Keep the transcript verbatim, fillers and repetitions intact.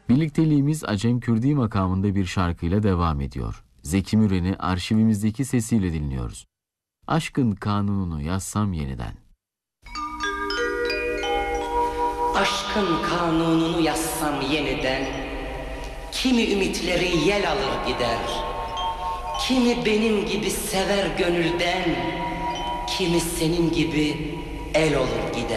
Birlikteliğimiz Acem Kürdi makamında bir şarkıyla devam ediyor. Zeki Müren'i arşivimizdeki sesiyle dinliyoruz. Aşkın kanununu yazsam yeniden. Aşkın kanununu yazsam yeniden, kimi ümitleri yel alır gider, kimi benim gibi sever gönülden, kimi senin gibi el olur gider.